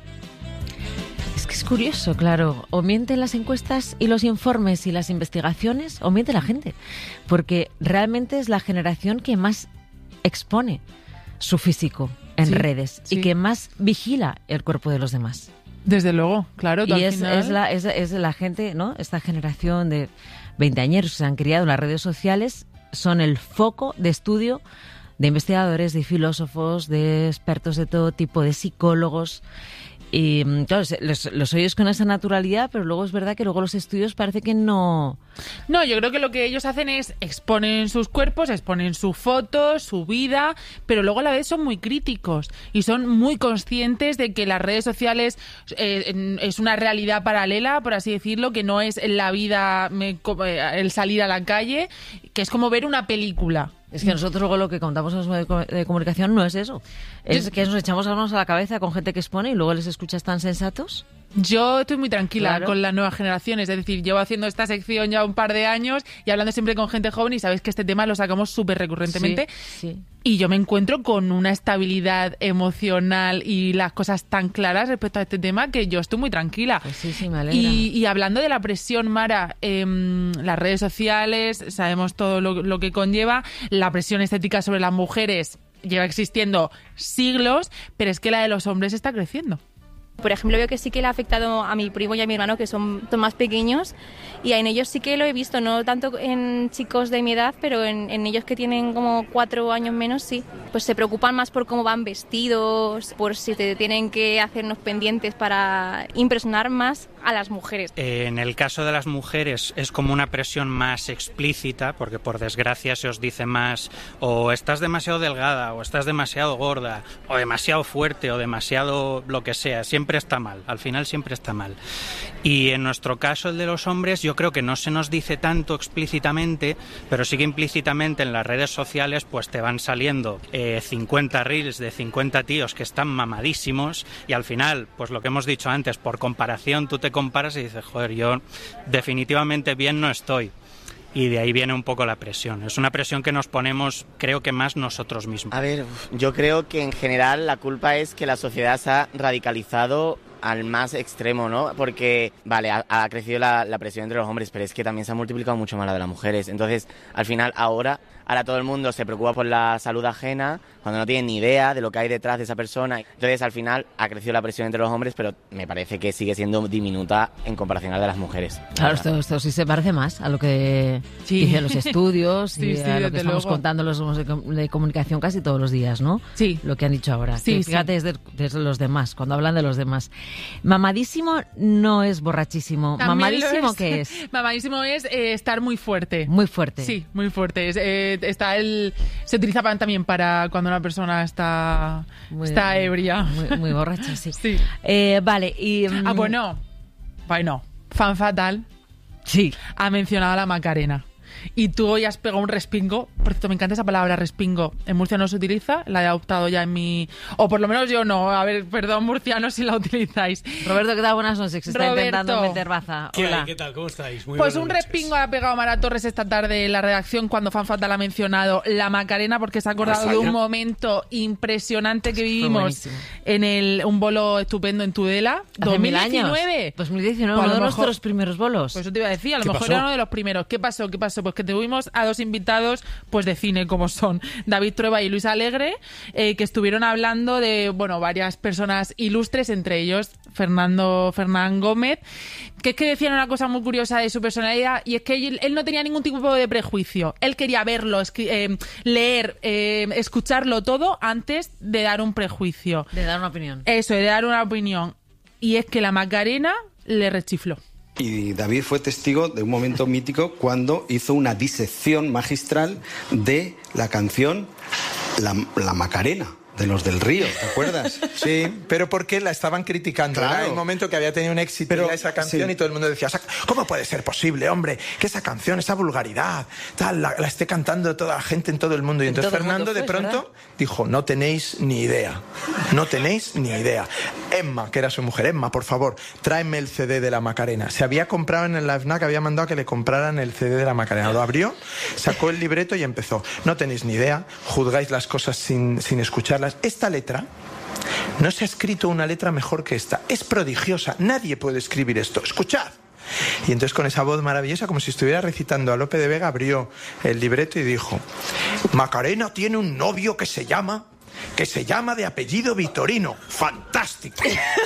Es que es curioso, claro, o mienten las encuestas y los informes y las investigaciones, o miente la gente, porque realmente es la generación que más expone su físico en sí, redes sí. y que más vigila el cuerpo de los demás. Desde luego, claro. Y es, final... es, la, es, es la gente, ¿no? Esta generación de veinteañeros que se han criado en las redes sociales son el foco de estudio de investigadores, de filósofos, de expertos de todo tipo, de psicólogos. Y claro, los, los oyes con esa naturalidad, pero luego es verdad que luego los estudios parece que no... No, yo creo que lo que ellos hacen es exponen sus cuerpos, exponen sus fotos, su vida, pero luego a la vez son muy críticos y son muy conscientes de que las redes sociales eh, es una realidad paralela, por así decirlo, que no es la vida, el salir a la calle, que es como ver una película. Es que nosotros luego lo que contamos en los medios de comunicación no es eso. Es que nos echamos las manos a la cabeza con gente que expone y luego les escuchas tan sensatos. Yo estoy muy tranquila Claro. con las nuevas generaciones, es decir, llevo haciendo esta sección ya un par de años y hablando siempre con gente joven y sabéis que este tema lo sacamos súper recurrentemente Sí, sí. y yo me encuentro con una estabilidad emocional y las cosas tan claras respecto a este tema que yo estoy muy tranquila. Pues sí, sí, me alegra. Y, y hablando de la presión, Mara, eh, las redes sociales, sabemos todo lo, lo que conlleva, la presión estética sobre las mujeres lleva existiendo siglos, pero es que la de los hombres está creciendo. Por ejemplo, veo que sí que le ha afectado a mi primo y a mi hermano, que son más pequeños, y en ellos sí que lo he visto, no tanto en chicos de mi edad, pero en, en ellos que tienen como cuatro años menos, sí. Pues se preocupan más por cómo van vestidos, por si te tienen que hacernos pendientes para impresionar más a las mujeres. Eh, en el caso de las mujeres es como una presión más explícita, porque por desgracia se os dice más o estás demasiado delgada, o estás demasiado gorda, o demasiado fuerte, o demasiado lo que sea. Siempre Siempre está mal, al final siempre está mal. Y en nuestro caso, el de los hombres, yo creo que no se nos dice tanto explícitamente, pero sí que implícitamente en las redes sociales pues te van saliendo eh, cincuenta reels de cincuenta tíos que están mamadísimos y al final, pues lo que hemos dicho antes, por comparación tú te comparas y dices, joder, yo definitivamente bien no estoy. Y de ahí viene un poco la presión. Es una presión que nos ponemos, creo que más nosotros mismos. A ver, yo creo que en general la culpa es que la sociedad se ha radicalizado al más extremo, ¿no? Porque, vale, ha, ha crecido la, la presión entre los hombres, pero es que también se ha multiplicado mucho más la de las mujeres. Entonces, al final, ahora, ahora todo el mundo se preocupa por la salud ajena cuando no tienen ni idea de lo que hay detrás de esa persona. Entonces, al final, ha crecido la presión entre los hombres, pero me parece que sigue siendo diminuta en comparación a la de las mujeres. Claro, esto, esto sí se parece más a lo que Sí. dicen los estudios Sí, y sí, a lo desde que estamos luego. contando los medios de, com- de comunicación casi todos los días, ¿no? Sí. Lo que han dicho ahora. Sí, Que sí. fíjate desde, desde los demás, cuando hablan de los demás. Mamadísimo no es borrachísimo. También ¿Mamadísimo lo es. qué es? Mamadísimo es eh, estar muy fuerte. Muy fuerte. Sí, muy fuerte. Es, eh, está el, se utiliza pa- también para cuando una persona está, Muy- está ebria. Muy, muy borracha, sí. Sí. Eh, vale, y... mm, Ah, bueno. Bueno, fan fatal. Sí. Ha mencionado a la Macarena. y tú hoy has pegado un respingo. Por cierto, me encanta esa palabra, respingo. En Murcia no se utiliza, la he adoptado ya en mi... O por lo menos yo no. A ver, perdón, murcianos, si la utilizáis. Roberto, ¿qué tal? Buenas noches. Se está Roberto. intentando meter baza. ¿Qué Hola. hay? ¿Qué tal? ¿Cómo estáis? Muy Pues buenas un noches. respingo ha pegado Mara Torres esta tarde en la redacción cuando Fan Fatal ha mencionado la Macarena, porque se ha acordado de un momento impresionante que vivimos en el un bolo estupendo en Tudela. Hace mil dos mil diecinueve. años. dos mil diecinueve, Pues a uno de lo mejor- nuestros primeros bolos. Pues eso te iba a decir, a lo ¿Qué mejor pasó? era uno de los primeros. ¿Qué pasó? ¿Qué pasó? Pues que tuvimos a dos invitados pues de cine, como son David Trueba y Luis Alegre, eh, que estuvieron hablando de, bueno, varias personas ilustres, entre ellos Fernando Fernán Gómez, que es que decían una cosa muy curiosa de su personalidad, y es que él, él no tenía ningún tipo de prejuicio. Él quería verlo, escri- eh, leer, eh, escucharlo todo antes de dar un prejuicio. De dar una opinión. Eso, de dar una opinión. Y es que la Macarena le rechifló. Y David fue testigo de un momento mítico cuando hizo una disección magistral de la canción La, la Macarena, de los del Río, ¿te acuerdas? Sí, pero porque la estaban criticando. Claro. Era el momento que había tenido un éxito Pero, ya esa canción sí. y todo el mundo decía, ¿cómo puede ser posible, hombre, que esa canción, esa vulgaridad, tal, la, la esté cantando toda la gente en todo el mundo? Y entonces todo el mundo Fernando de fue, pronto dijo, no tenéis ni idea, no tenéis ni idea. Emma, que era su mujer, Emma, por favor, tráeme el C D de la Macarena. Se había comprado en la FNAC, había mandado a que le compraran el C D de la Macarena. Lo abrió, sacó el libreto y empezó. No tenéis ni idea, juzgáis las cosas sin, sin escucharlas. Esta letra, no se ha escrito una letra mejor que esta. Es prodigiosa. Nadie puede escribir esto. Escuchad. Y entonces con esa voz maravillosa, como si estuviera recitando a Lope de Vega, abrió el libreto y dijo, Macarena tiene un novio que se llama... que se llama de apellido Vitorino. ¡Fantástico!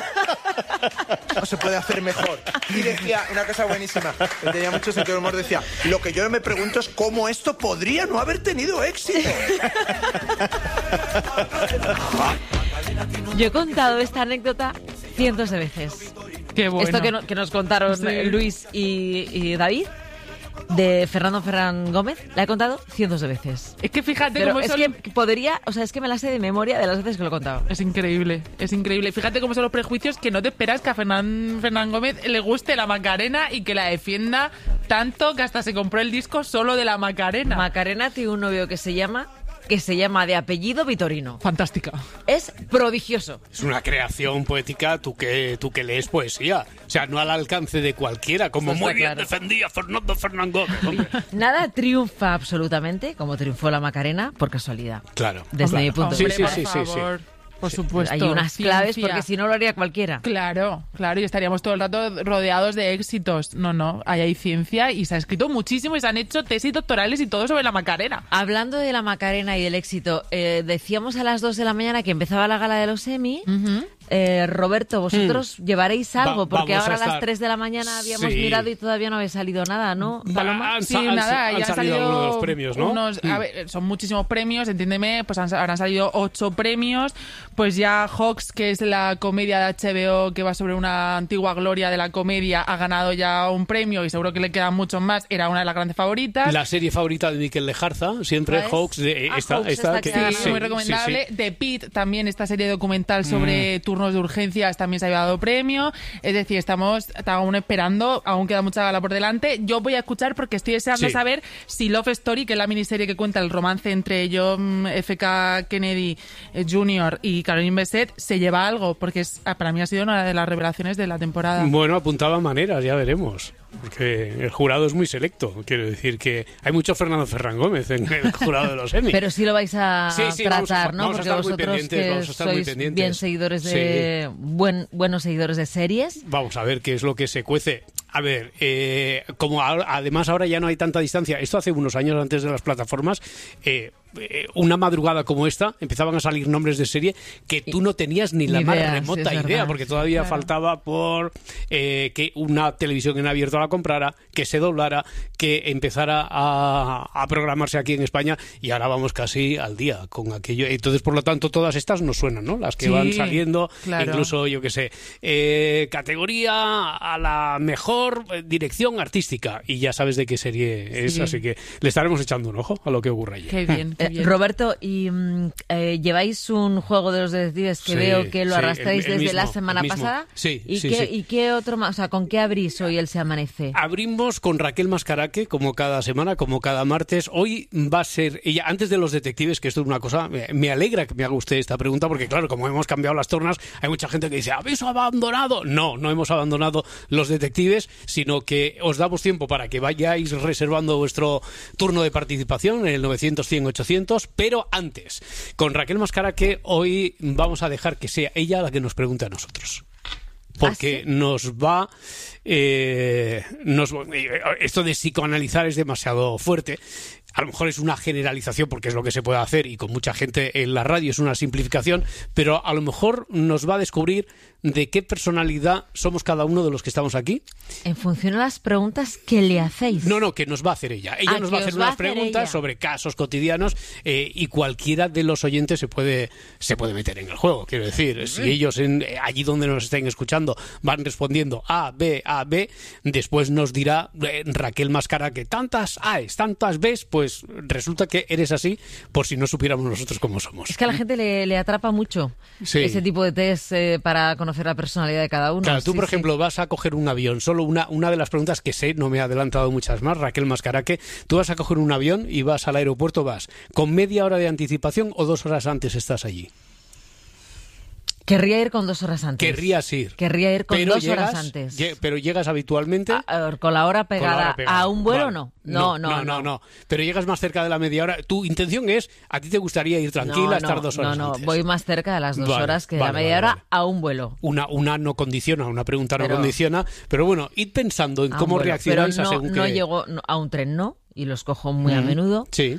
No se puede hacer mejor. Y decía una cosa buenísima, que tenía mucho sentido del humor, decía, lo que yo me pregunto es cómo esto podría no haber tenido éxito. Yo he contado esta anécdota cientos de veces. Qué bueno. Esto que, no- que nos contaron Sí. eh, Luis y, y David, de Fernando Ferrán Gómez, la he contado cientos de veces. Es que fíjate Pero cómo es son... que podría, o sea, es que me la sé de memoria de las veces que lo he contado. Es increíble, es increíble. Fíjate cómo son los prejuicios, que no te esperas que a Fernán, Fernán Gómez le guste la Macarena y que la defienda tanto que hasta se compró el disco solo de la Macarena. Macarena tiene un novio que se llama que se llama de apellido Vitorino. Fantástica. Es prodigioso. Es una creación poética, tú que, tú que lees poesía. O sea, no al alcance de cualquiera, como Eso muy está bien claro. defendía Fernando Fernán Gómez. Hombre. Nada triunfa absolutamente como triunfó la Macarena por casualidad. Claro. Desde Claro. mi punto Sí, de sí, vista. sí, sí, sí. Por supuesto. Hay unas claves Ciencia. porque si no lo haría cualquiera. Claro, claro, y estaríamos todo el rato rodeados de éxitos. No, no, ahí hay ciencia y se ha escrito muchísimo y se han hecho tesis doctorales y todo sobre la Macarena. Hablando de la Macarena y del éxito, eh, decíamos a las dos de la mañana que empezaba la gala de los Emmy. Eh, Roberto, vosotros llevaréis algo, Va- porque vamos ahora a a las estar- tres de la mañana habíamos Sí. mirado y todavía no había salido nada, ¿no, Paloma? Han Sí, sa- han nada, sa- han ya han salido salido algunos de los premios, ¿no? unos- Mm. a ver, son muchísimos premios, entiéndeme, pues han, habrán salido ocho premios. Pues ya Hawks, que es la comedia de H B O que va sobre una antigua gloria de la comedia, ha ganado ya un premio y seguro que le quedan muchos más. Era una de las grandes favoritas. La serie favorita de Miquel Lejarza, siempre ¿Cuál es? Hawks, de, Ah, esta, Hawks, esta esta que, que- sí, muy sí, recomendable. sí. The Pit, también esta serie documental sobre Mm. turnos de urgencias, también se ha llevado premio. Es decir, estamos aún esperando, aún queda mucha gala por delante. Yo voy a escuchar porque estoy deseando Sí. saber si Love Story, que es la miniserie que cuenta el romance entre John F K Kennedy eh, junior y Caroline Bessette, se lleva algo, porque es, ah, para mí ha sido una de las revelaciones de la temporada. Bueno, apuntaba maneras, ya veremos. Porque el jurado es muy selecto. Quiero decir que hay mucho Fernando Ferrán Gómez en el jurado de los Emmy. Pero sí lo vais a Sí, sí, tratar, vamos a- ¿no? vamos a Porque estar muy vosotros pendientes, que vamos a estar muy sois pendientes. bien seguidores de buen, buenos seguidores de series. Vamos a ver qué es lo que se cuece. A ver, eh, como ahora- además ahora ya no hay tanta distancia, esto hace unos años antes de las plataformas, eh, eh, una madrugada como esta empezaban a salir nombres de serie que tú no tenías ni la Ni más idea, remota sí, es idea, verdad. porque todavía Claro. faltaba por eh, que una televisión en abierto la comprara, que se doblara, que empezara a, a programarse aquí en España, y ahora vamos casi al día con aquello. Entonces, por lo tanto, todas estas nos suenan, ¿no? Las que Sí, van saliendo, claro. incluso, yo qué sé, eh, categoría a la mejor eh, dirección artística, y ya sabes de qué serie es, Sí. así que le estaremos echando un ojo a lo que ocurra allí. Qué bien. Eh, Roberto, y mm, eh, lleváis un juego de los detectives que Sí, veo que lo sí, arrastráis el- el desde la mismo, semana el mismo. pasada. Sí, ¿Y, sí, qué, sí. ¿Y qué otro más? O sea, ¿con qué abrís hoy el Se Amanece? Abrimos con Raquel Mascaraque, como cada semana, como cada martes. Hoy va a ser ella, antes de los detectives, que esto es una cosa, me, me alegra que me haga usted esta pregunta, porque claro, como hemos cambiado las tornas, hay mucha gente que dice, ¿habéis abandonado? No, no hemos abandonado los detectives, sino que os damos tiempo para que vayáis reservando vuestro turno de participación en el novecientos cien ochocientos, pero antes, con Raquel Mascaraque, hoy vamos a dejar que sea ella la que nos pregunte a nosotros. Porque ¿Ah, sí? nos va... Eh, nos, eh, esto de psicoanalizar es demasiado fuerte. A lo mejor es una generalización porque es lo que se puede hacer y con mucha gente en la radio es una simplificación, pero a lo mejor nos va a descubrir de qué personalidad somos cada uno de los que estamos aquí. En función a las preguntas que le hacéis. No, no, que nos va a hacer ella. Ella Ah, nos que va a hacer os va a unas hacer preguntas ella. sobre casos cotidianos eh, y cualquiera de los oyentes se puede se puede meter en el juego. Quiero decir, si ellos en, eh, allí donde nos estén escuchando van respondiendo A, B, A, B, después nos dirá eh, Raquel Mascaraque, tantas A's, tantas B's, pues resulta que eres así por si no supiéramos nosotros cómo somos. Es que a la gente le, le atrapa mucho Sí. ese tipo de test eh, para conocer la personalidad de cada uno. Claro, tú, Sí, por sí. ejemplo, vas a coger un avión. Solo una, una de las preguntas que sé, no me he adelantado muchas más, Raquel Mascaraque, tú vas a coger un avión y vas al aeropuerto, vas con media hora de anticipación o dos horas antes estás allí. Querría ir con dos horas antes. Querrías ir. Querría ir con Pero dos horas llegas- antes. lle- Pero llegas habitualmente... A- a ver, con la hora pegada, Con la hora pegada. a un vuelo, Vale. no. No, no, no, no, no. Pero llegas más cerca de la media hora. Tu intención es, a ti te gustaría ir tranquila, no, estar no, dos horas No, no, antes. voy más cerca de las dos Vale, horas que de vale, la media vale, hora vale. a un vuelo. Una, una no condiciona, una pregunta no Pero- condiciona. Pero bueno, id pensando en A un cómo vuelo. reaccionáis Pero a no, según no qué- llego no, a un tren, no, y los cojo muy a Mm. menudo. Sí.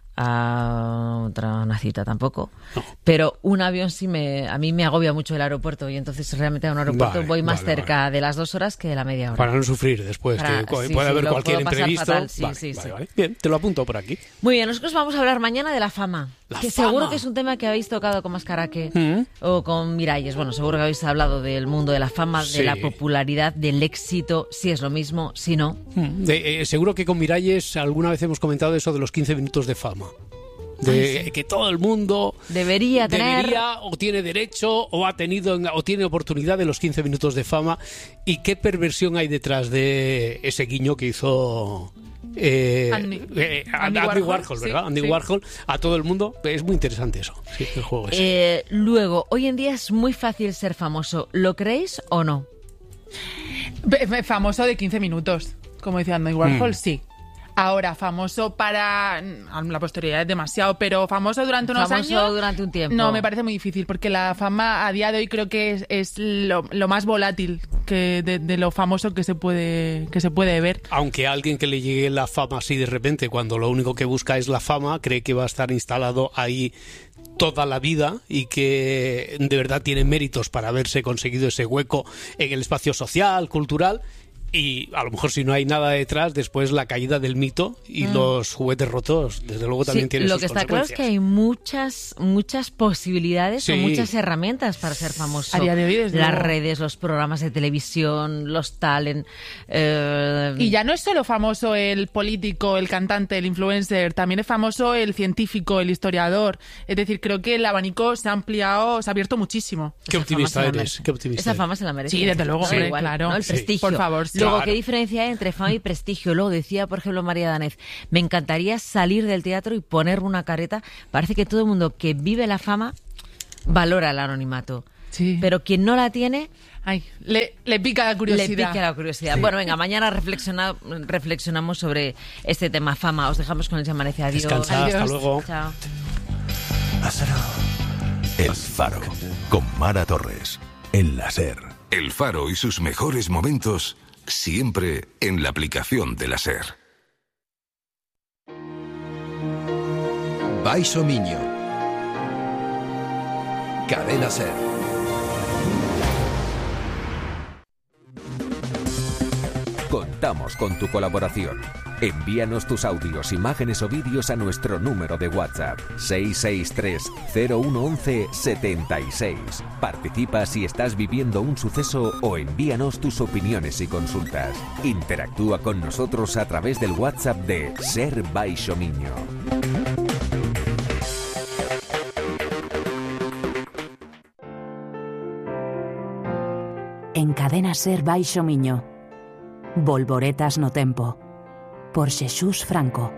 A otra una cita tampoco. Pero un avión sí me... A mí me agobia mucho el aeropuerto y entonces realmente a un aeropuerto Vale, voy más vale, cerca de las dos horas que de la media hora. Para no sufrir después, Para- que cu- sí, puede sí, haber lo cualquier puedo pasar imprevisto. fatal, sí, Vale, sí, vale, sí. vale. Bien, te lo apunto por aquí. Muy bien, nosotros vamos a hablar mañana de la fama. La que fama. seguro que es un tema que habéis tocado con Mascaraque Mm. o con Miralles. Bueno, seguro que habéis hablado del mundo de la fama, Sí. de la popularidad, del éxito, si es lo mismo, si no. Mm. De- eh, seguro que con Miralles alguna vez hemos comentado eso de los quince minutos de fama. De Ay, sí. que todo el mundo Debería tener... debería o tiene derecho o ha tenido o tiene oportunidad de los quince minutos de fama. ¿Y qué perversión hay detrás de ese guiño que hizo eh, Andy- eh, Andy Andy Warhol, Warhol, sí, ¿verdad? Andy sí. Warhol a todo el mundo? Es muy interesante eso, sí, el juego ese. Eh, luego, hoy en día es muy fácil ser famoso. ¿Lo creéis o no? Be- be- Famoso de quince minutos, como decía Andy Warhol, Mm. sí. Ahora, famoso para mm, la posteridad es demasiado, pero famoso durante unos Famoso años... durante un tiempo. No, me parece muy difícil, porque la fama a día de hoy creo que es, es lo, lo más volátil que de, de lo famoso que se puede que se puede ver. Aunque a alguien que le llegue la fama así de repente, cuando lo único que busca es la fama, cree que va a estar instalado ahí toda la vida y que de verdad tiene méritos para haberse conseguido ese hueco en el espacio social, cultural. Y a lo mejor si no hay nada detrás, después la caída del mito y Mm. los juguetes rotos, desde luego también Sí, tiene lo sus que está claro es consecuencias. que hay muchas muchas posibilidades o Sí. muchas herramientas para ser famoso. A día de hoy, desde Las luego. redes, los programas de televisión, los talent. eh, Y ya no es solo famoso el político, el cantante, el influencer, también es famoso el científico, el historiador. Es decir, creo que el abanico se ha ampliado, se ha abierto muchísimo. Qué optimista eres, qué optimista Esa eres. fama se la merece. Sí, desde luego, Da hombre, igual, claro. ¿no? El Sí. prestigio. Por favor, sí. Luego, Claro. ¿qué diferencia hay entre fama y prestigio? Luego decía, por ejemplo, María Danez, me encantaría salir del teatro y poner una careta. Parece que todo el mundo que vive la fama valora el anonimato. Sí. Pero quien no la tiene... Ay, le, le pica la curiosidad. Le pica la curiosidad. Sí. Bueno, venga, mañana reflexiona, reflexionamos sobre este tema fama. Os dejamos con el Se Amanece. Adiós. Descansa, hasta Adiós. luego. Chao. El Faro, con Mara Torres, en la SER. El Faro y sus mejores momentos siempre en la aplicación de la SER. Baixo Miño. Cadena SER. Contamos con tu colaboración. Envíanos tus audios, imágenes o vídeos a nuestro número de WhatsApp seis seis tres, cero uno uno uno, siete seis. Participa si estás viviendo un suceso o envíanos tus opiniones y consultas. Interactúa con nosotros a través del WhatsApp de Ser Baixo Miño. en Cadena Ser Baixo Miño. Volvoretas no tempo, por Xesús Franco.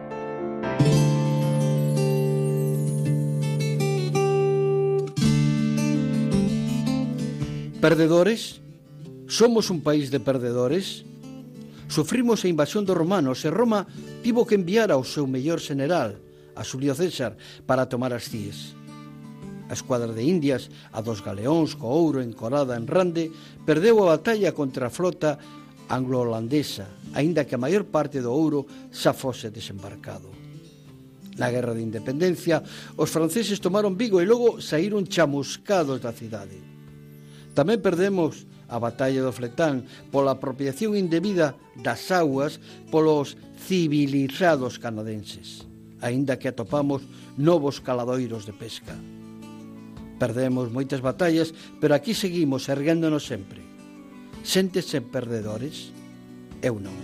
Perdedores? Somos un país de perdedores? Sufrimos a invasión dos romanos e Roma tivo que enviar ao seu mellor general, a Xulio César, para tomar as cíes. A escuadra de Indias, a dos galeóns co ouro encorada en Rande, perdeu a batalla contra a flota anglo-holandesa, aínda que a maior parte do ouro xa fose desembarcado. Na Guerra de Independencia, os franceses tomaron Vigo e logo saíron chamuscados da cidade. Tamén perdemos a batalla do Fletán pola apropiación indebida das augas polos civilizados canadenses, aínda que atopamos novos caladoiros de pesca. Perdemos moitas batallas, pero aquí seguimos erguéndonos sempre. Séntese perdedores? Eu non.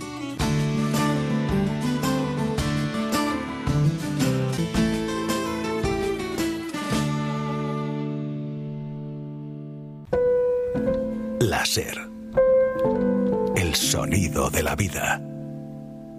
La SER. El sonido de la vida.